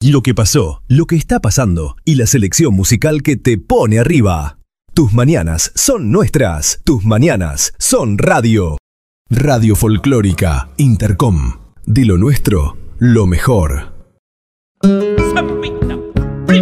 Lo que pasó, lo que está pasando y la selección musical que te pone arriba. Tus mañanas son nuestras. Tus mañanas son radio. Radio Folclórica Intercom. De lo nuestro, lo mejor.